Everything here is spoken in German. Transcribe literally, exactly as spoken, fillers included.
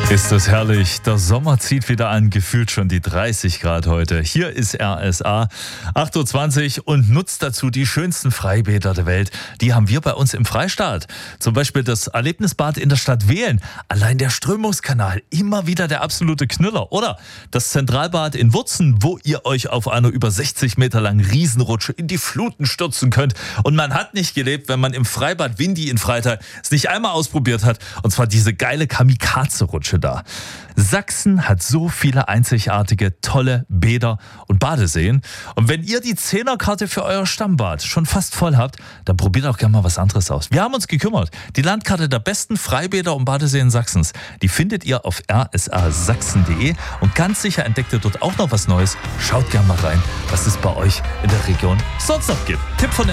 Ist das herrlich. Der Sommer zieht wieder an, gefühlt schon die dreißig Grad heute. Hier ist R S A, acht Uhr zwanzig und nutzt dazu die schönsten Freibäder der Welt. Die haben wir bei uns im Freistaat. Zum Beispiel das Erlebnisbad in der Stadt Wehlen. Allein der Strömungskanal, immer wieder der absolute Knüller. Oder das Zentralbad in Wurzen, wo ihr euch auf einer über sechzig Meter langen Riesenrutsche in die Fluten stürzen könnt. Und man hat nicht gelebt, wenn man im Freibad Windy in Freital es nicht einmal ausprobiert hat. Und zwar diese geile Kamikaze-Rutsche da. Sachsen hat so viele einzigartige, tolle Bäder und Badeseen. Und wenn ihr die Zehnerkarte für euer Stammbad schon fast voll habt, dann probiert auch gerne mal was anderes aus. Wir haben uns gekümmert. Die Landkarte der besten Freibäder und Badeseen Sachsens, die findet ihr auf r s a sachsen punkt d e und ganz sicher entdeckt ihr dort auch noch was Neues. Schaut gerne mal rein, was es bei euch in der Region sonst noch gibt. Tipp von